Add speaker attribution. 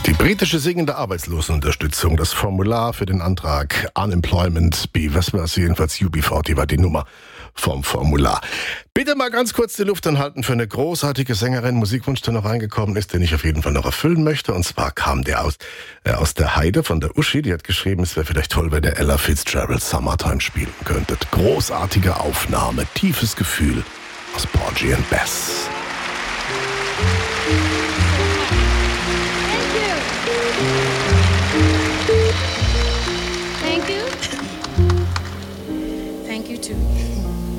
Speaker 1: Die britische singende Arbeitslosenunterstützung, das Formular für den Antrag Unemployment B, was war es jedenfalls, UB40 war die Nummer vom Formular. Bitte mal ganz kurz die Luft anhalten für eine großartige Sängerin, Musikwunsch, der noch reingekommen ist, den ich auf jeden Fall noch erfüllen möchte. Und zwar kam der aus der Heide von der Uschi, die hat geschrieben, es wäre vielleicht toll, wenn der Ella Fitzgerald Summertime spielen könntet. Großartige Aufnahme, tiefes Gefühl aus Porgy and Bess.